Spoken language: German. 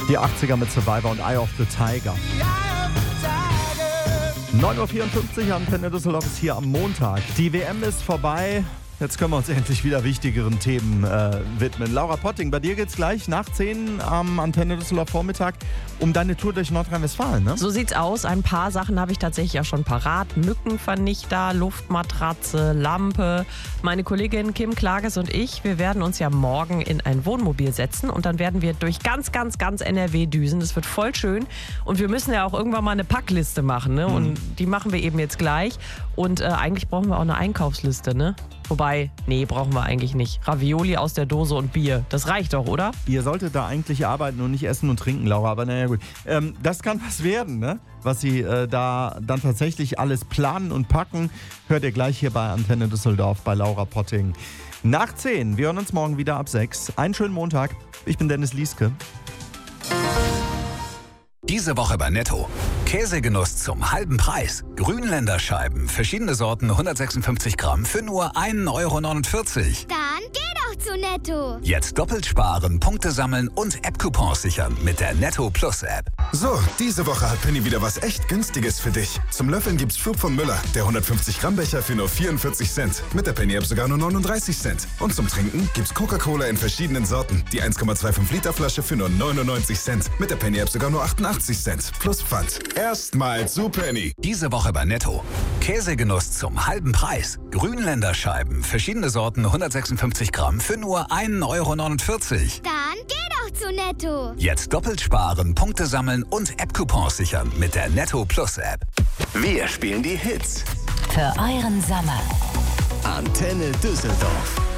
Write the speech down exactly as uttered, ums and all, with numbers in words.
Die achtziger mit Survivor und Eye of the Tiger. neun Uhr vierundfünfzig, Antenne Düsseldorf ist hier am Montag. Die W M ist vorbei. Jetzt können wir uns endlich wieder wichtigeren Themen äh, widmen. Laura Potting, bei dir geht's gleich nach zehn am Antenne Düsseldorf Vormittag um deine Tour durch Nordrhein-Westfalen, ne? So sieht's aus. Ein paar Sachen habe ich tatsächlich auch schon parat. Mückenvernichter, Luftmatratze, Lampe. Meine Kollegin Kim Klages und ich, wir werden uns ja morgen in ein Wohnmobil setzen und dann werden wir durch ganz, ganz, ganz N R W düsen. Das wird voll schön und wir müssen ja auch irgendwann mal eine Packliste machen, ne? Und die machen wir eben jetzt gleich. Und äh, eigentlich brauchen wir auch eine Einkaufsliste, ne? Wobei, nee, brauchen wir eigentlich nicht. Ravioli aus der Dose und Bier, das reicht doch, oder? Ihr solltet da eigentlich arbeiten und nicht essen und trinken, Laura, aber naja gut. Ähm, das kann was werden, ne? Was sie äh, da dann tatsächlich alles planen und packen, hört ihr gleich hier bei Antenne Düsseldorf bei Laura Potting. Nach zehn, wir hören uns morgen wieder ab sechs. Einen schönen Montag. Ich bin Dennis Lieske. Diese Woche bei Netto. Käsegenuss zum halben Preis. Grünländer Scheiben, verschiedene Sorten, hundertsechsundfünfzig Gramm für nur ein Euro neunundvierzig. Dann geh doch zu Netto. Jetzt doppelt sparen, Punkte sammeln und App-Coupons sichern mit der Netto Plus App. So, diese Woche hat Penny wieder was echt Günstiges für dich. Zum Löffeln gibt's Schub von Müller, der hundertfünfzig Gramm Becher für nur vierundvierzig Cent. Mit der Penny App sogar nur neununddreißig Cent. Und zum Trinken gibt's Coca-Cola in verschiedenen Sorten. Die eins Komma fünfundzwanzig Liter Flasche für nur neunundneunzig Cent. Mit der Penny App sogar nur achtundachtzig Cent. Plus Pfand. Erstmal zu Penny. Diese Woche bei Netto. Käsegenuss zum halben Preis. Grünländer Scheiben, verschiedene Sorten, hundertsechsundfünfzig Gramm für nur ein Euro neunundvierzig. Dann geh doch zu Netto. Jetzt doppelt sparen, Punkte sammeln und App-Coupons sichern mit der Netto Plus App. Wir spielen die Hits. Für euren Sommer. Antenne Düsseldorf.